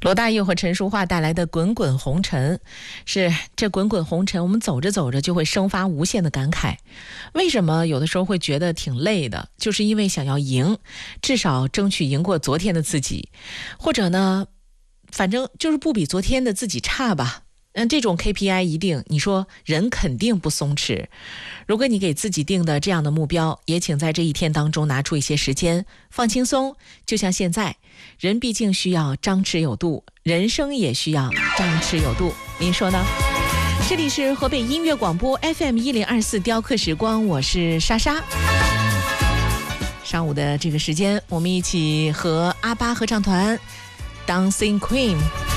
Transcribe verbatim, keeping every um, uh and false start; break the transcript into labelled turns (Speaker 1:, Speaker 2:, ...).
Speaker 1: 罗大佑和陈淑桦带来的《滚滚红尘》，是这滚滚红尘，我们走着走着就会生发无限的感慨。为什么有的时候会觉得挺累的？就是因为想要赢，至少争取赢过昨天的自己，或者呢，反正就是不比昨天的自己差吧。嗯，这种 K P I 一定，你说人肯定不松弛。如果你给自己定的这样的目标，也请在这一天当中拿出一些时间放轻松。就像现在，人毕竟需要张弛有度，人生也需要张弛有度，您说呢？这里是河北音乐广播 F M 一零二四雕刻时光，我是莎莎。上午的这个时间，我们一起和阿巴合唱团 Dancing Queen